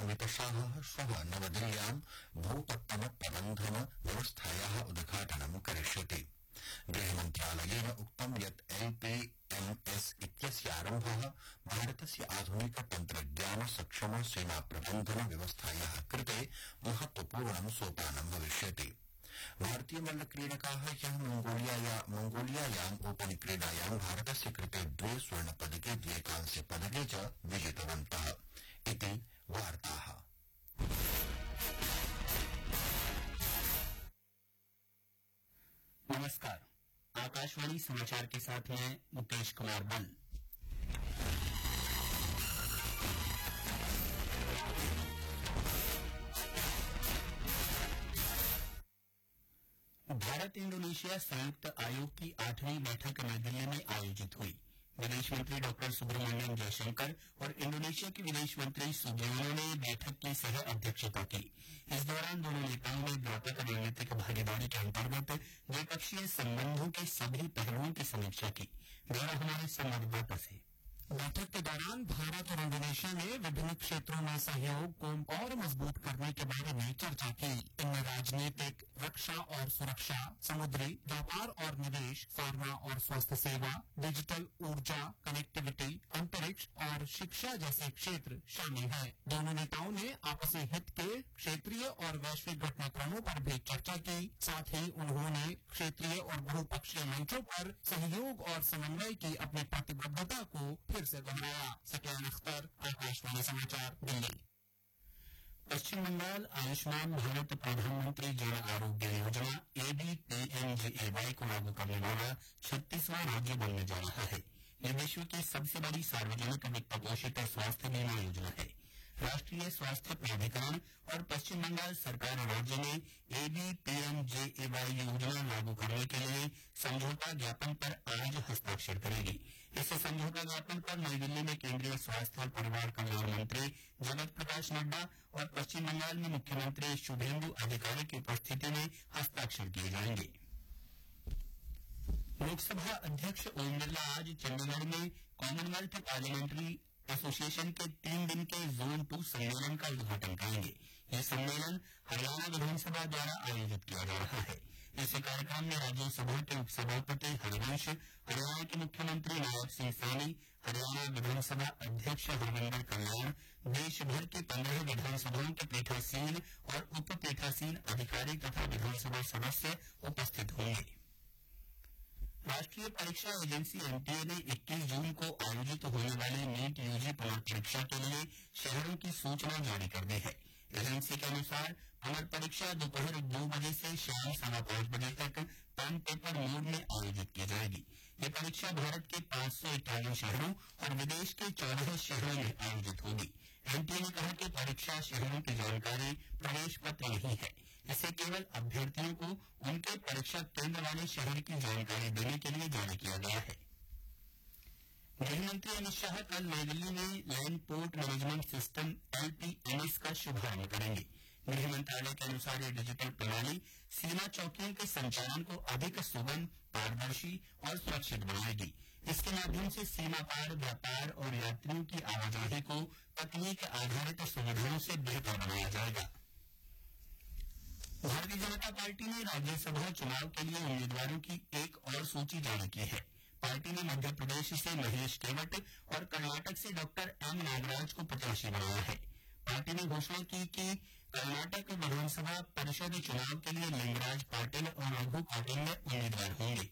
अमितशाहः श्वः नवदिल्ल्यां भूपत्तन प्रबन्धन व्यवस्थायाः उद्घाटनं करिष्यति। गृहमन्त्रालयेन उक्तं यत् LPMS इत्यस्य आरम्भः भारतस्य आधुनिक तन्त्रज्ञान सक्षम सेना प्रबन्धन व्यवस्थायाः कृते महत्वपूर्णं सोपानं भविष्यति। भारतीय मल्लक्रीडकाः ह्यः मंगोलियायाम् ओपन क्रीडायां भारतस्य कृते 2 स्वर्णपदके 2 कांस्यपदके च विजितवन्तः। इति वार्ताः। नमस्कार, आकाशवाणी समाचार के साथ मैं मुकेश कुमार बल। भारत इंडोनेशिया संयुक्त आयोग की 8वीं बैठक नई दिल्ली में आयोजित हुई। विदेश मंत्री डॉक्टर सुब्रमण्यम जयशंकर और इंडोनेशिया के विदेश मंत्री सुगियोनो ने बैठक की सह अध्यक्षता की। इस दौरान दोनों नेताओं ने व्यापक रणनीतिक भागीदारी के अंतर्गत द्विपक्षीय संबंधों के सभी पहलुओं की समीक्षा की। ब्यौरा हमारे संवाददाता से। बैठक के दौरान भारत और इंडोनेशिया ने विभिन्न क्षेत्रों में सहयोग को और मजबूत करने के बारे में चर्चा की। इनमें राजनीतिक, रक्षा और सुरक्षा, समुद्री व्यापार और निवेश, फार्मा और स्वास्थ्य सेवा, डिजिटल ऊर्जा, कनेक्टिविटी, अंतरिक्ष और शिक्षा जैसे क्षेत्र शामिल हैं। दोनों नेताओं ने आपसी हित के क्षेत्रीय और वैश्विक घटनाक्रमों पर भी चर्चा की। साथ ही उन्होंने क्षेत्रीय और बहुपक्षीय मंचों पर सहयोग और समन्वय की अपनी प्रतिबद्धता को फिर से दोहराया। सकियान अख्तर, आकाशवाणी समाचार, दिल्ली। पश्चिम बंगाल आयुष्मान भारत प्रधानमंत्री जन आरोग्य योजना ABPMJAY को लागू करने वाला 36वां राज्य बनने जा रहा है। यह विश्व की सबसे बड़ी सार्वजनिक वित्त पोषित स्वास्थ्य बीमा योजना है। राष्ट्रीय स्वास्थ्य प्राधिकरण और पश्चिम बंगाल सरकार राज्य में ABPMJAY योजना लागू करने के लिए समझौता ज्ञापन पर आज हस्ताक्षर करेगी। इस समझौता ज्ञापन पर नई दिल्ली में केंद्रीय स्वास्थ्य और परिवार कल्याण मंत्री जगत प्रकाश नड्डा और पश्चिम बंगाल में मुख्यमंत्री शुभेंदु अधिकारी की उपस्थिति में हस्ताक्षर किए जाएंगे। लोकसभा अध्यक्ष ओम बिरला आज चंडीगढ़ में कॉमनवेल्थ पार्लियामेंट्री एसोसिएशन के 3 दिन के जोन 2 सम्मेलन का उद्घाटन करेंगे। यह सम्मेलन हरियाणा विधानसभा द्वारा आयोजित किया जा रहा है। इस कार्यक्रम में राज्यसभा के उपसभापति हरिवंश, हरियाणा के मुख्यमंत्री नायब सिंह सैनी, हरियाणा विधानसभा अध्यक्ष हरविंदर कल्याण, देश भर के 15 विधानसभाओं के पीठासीन और उप पीठासीन अधिकारी तथा विधानसभा सदस्य उपस्थित होंगे। राष्ट्रीय परीक्षा एजेंसी NTA ने 21 जून को आयोजित होने वाली नीट यूजी पुनर्परीक्षा के लिए शहरों की सूचना जारी कर दी है। एजेंसी के अनुसार पुनर्परीक्षा दोपहर 2 बजे से शाम 5:15 बजे तक पेन पेपर मोड में आयोजित की जाएगी। ये परीक्षा भारत के 551 शहरों और विदेश के 14 शहरों में आयोजित होगी। NTA ने कहा कि परीक्षा शहरों की जानकारी प्रवेश पत्र नहीं है। इसे केवल अभ्यर्थियों को उनके परीक्षा केंद्र वाले शहर की जानकारी देने के लिए जारी किया गया है। गृहमंत्री अमित शाह कल नई दिल्ली में land port management system LPMS का शुभारंभ करेंगे। गृह मंत्रालय के अनुसार ये डिजिटल प्रणाली सीमा चौकियों के संचालन को अधिक सुगम, पारदर्शी और सुरक्षित बनाएगी। इसके माध्यम से सीमा पार व्यापार और यात्रियों की आवाजाही को तकनीक आधारित सुविधाओं से बेहतर बनाया जाएगा। भारतीय जनता पार्टी ने राज्यसभा चुनाव के लिए उम्मीदवारों की एक और सूची जारी की है। पार्टी ने मध्य प्रदेश से महेश केवट और कर्नाटक से डॉक्टर M नागराज को प्रत्याशी बनाया है। पार्टी ने घोषणा की कि कर्नाटक विधानसभा परिषद चुनाव के लिए लिंगराज पाटिल और रघु पाटिल उम्मीदवार होंगे।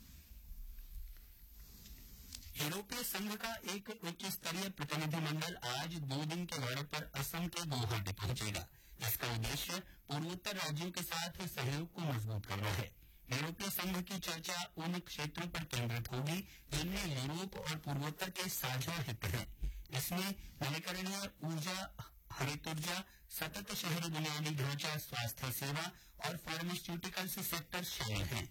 यूरोपीय संघ का एक उच्च स्तरीय प्रतिनिधिमंडल आज 2 दिन के दौरे पर असम के गुवाहाटी पहुंचेगा। इसका उद्देश्य पूर्वोत्तर राज्यों के साथ सहयोग को मजबूत करना है। यूरोपीय संघ की चर्चा उन क्षेत्रों पर केंद्रित होगी जिनमें यूरोप और पूर्वोत्तर के साझा हित हैं। इसमें नवीकरणीय ऊर्जा, हरित ऊर्जा, सतत शहरी बुनियादी ढांचा, स्वास्थ्य सेवा और फार्मास्यूटिकल्स सेक्टर शामिल हैं।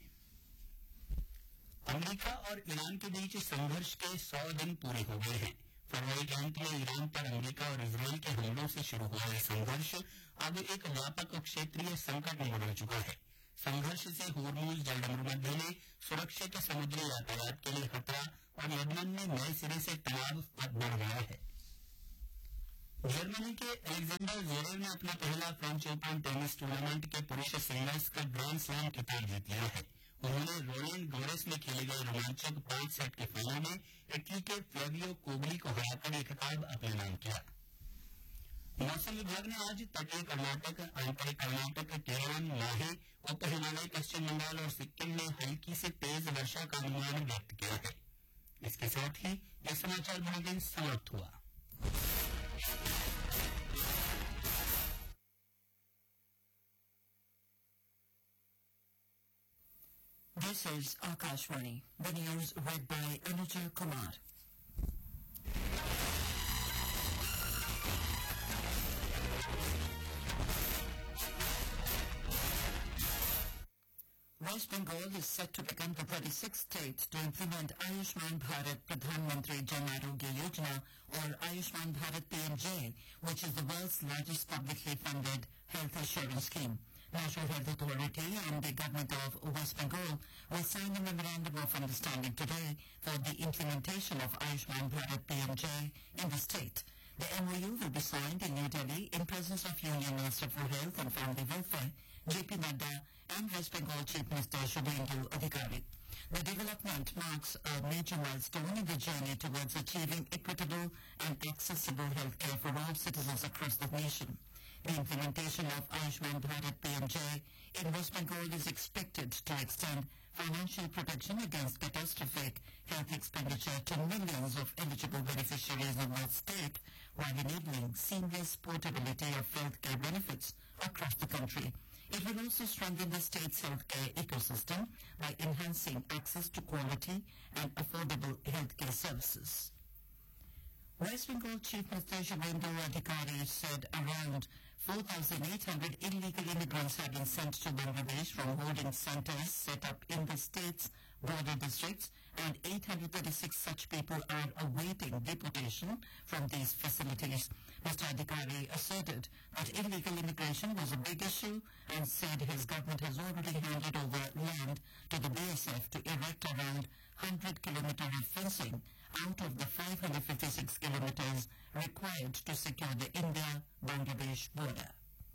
अमेरिका और ईरान के बीच संघर्ष के 100 दिन पूरे हो गए हैं। फरवरी के अंत में ईरान पर अमेरिका और इजरायल के हमलों से शुरू हुआ यह संघर्ष अब एक व्यापक क्षेत्रीय संकट में बदल चुका है। संघर्ष से होर्मुज जलमरुमध्य में सुरक्षित समुद्री यातायात के लिए खतरा और यमन में नए सिरे से तनाव बढ़ गया है। जर्मनी के अलेक्जेंडर ज़वेरेव ने अपना पहला फ्रेंच ओपन टेनिस टूर्नामेंट के पुरुष सिंगल्स का ग्रैंड स्लैम खिताब जीत लिया है। उन्होंने रोलैंड गैरोस में खेले गए रोमांचक 5 सेट के फाइनल में इटली के फ्लेवियो कोबली को हराकर ये खिताब अपने नाम किया। मौसम विभाग ने आज तटीय कर्नाटक, आंतरिक कर्नाटक, केरल, माहे, उत्तर हिमालय, पश्चिम बंगाल और सिक्किम में हल्की से तेज वर्षा का अनुमान व्यक्त किया है। इसके साथ ही यह समाचार बुलेटिन समाप्त हुआ। This is Akashvani. The news read by Anuja Kumar. West Bengal is set to become the 36th state to implement Ayushman Bharat Pradhan Mantri Jan Arogya Yojana, or Ayushman Bharat PMJ, which is the world's largest publicly funded health insurance scheme. National Health Authority and the government of West Bengal will sign a memorandum of understanding today for the implementation of Ayushman Bharat PMJ in the state. The MOU will be signed in New Delhi in presence of Union Minister for Health and Family Welfare, JP Nadda, and West Bengal Chief Minister Shubhendu Adhikari. The development marks a major milestone in the journey towards achieving equitable and accessible healthcare for all citizens across the nation. The implementation of Ayushman Bharat PMJ in West Bengal is expected to extend financial protection against catastrophic health expenditure to millions of eligible beneficiaries in the state, while enabling seamless portability of healthcare benefits across the country. It will also strengthen the state's healthcare ecosystem by enhancing access to quality and affordable healthcare services. West Bengal Chief Minister Shubhendu Adhikari said around 4,800 illegal immigrants have been sent to Bangladesh from holding centers set up in the state's border districts, and 836 such people are awaiting deportation from these facilities. Mr. Adhikari asserted that illegal immigration was a big issue and said his government has already handed over land to the BSF to erect around 100 kilometers of fencing out of the 556 kilometers required to secure the India-Bangladesh border.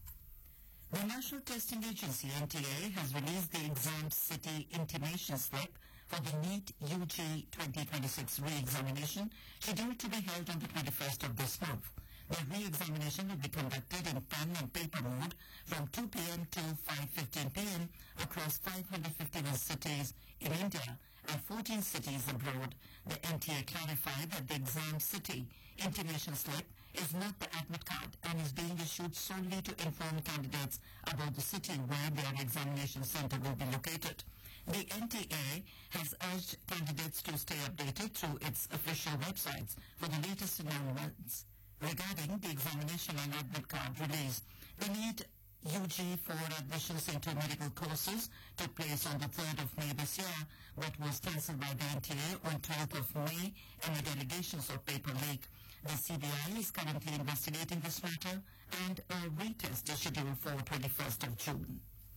The National Testing Agency, NTA, has released the exam city intimation slip for the NEET UG 2026 re-examination, scheduled to be held on the 21st of this month. The re-examination will be conducted in pen and paper mode from 2 p.m. to 5:15 p.m. across 551 cities in India and 14 cities abroad. The NTA clarified that the exam city intimation slip is not the admit card and is being issued solely to inform candidates about the city where their examination center will be located. The NTA has urged candidates to stay updated through its official websites for the latest announcements regarding the examination and admit card release. The NEET UG for admissions into medical courses took place on the 3rd of May this year, but was cancelled by the NTA on 12th of May amid allegations of paper leak. The CBI is currently investigating this matter, and a retest is scheduled for 21st of June.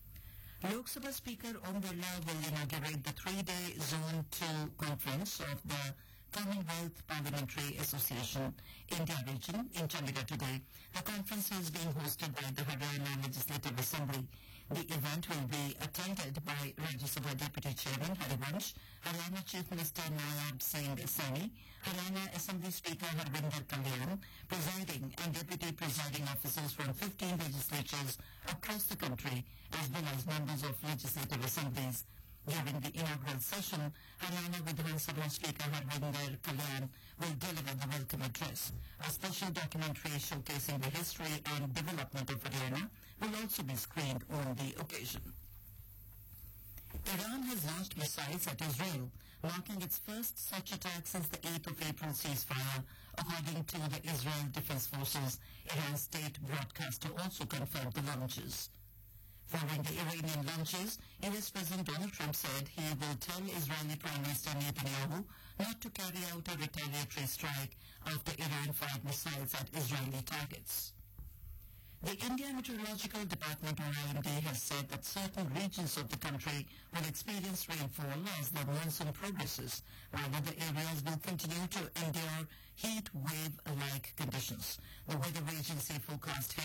Lok Sabha Speaker Om Birla will inaugurate the 3-day Zone 2 conference of the Commonwealth Parliamentary Association India region in Chandigarh today. The conference is being hosted by the Haryana Legislative Assembly. The event will be attended by Rajya Sabha Deputy Chairman Harivansh, Haryana Chief Minister Nayab Singh Saini, Haryana Assembly Speaker Harvinder Kalyan, presiding and deputy presiding officers from 15 legislatures across the country, as well as members of legislative assemblies. During the inaugural session, Haryana Vidhan Sabha Speaker Harvinder Kalyan will deliver the welcome address. A special documentary showcasing the history and development of Haryana will also be screened on the occasion. Iran has launched missiles at Israel, marking its first such attack since the 8th of April ceasefire, according to the Israel Defense Forces. Iran's state broadcaster also confirmed the launches. Following the Iranian launches, U.S. President Donald Trump said he will tell Israeli Prime Minister Netanyahu not to carry out a retaliatory strike after Iran fired missiles at Israeli targets. The India Meteorological Department, or IMD, has said that certain regions of the country will experience rainfall as the monsoon progresses, while other areas will continue to endure heat wave-like conditions. The weather agency forecast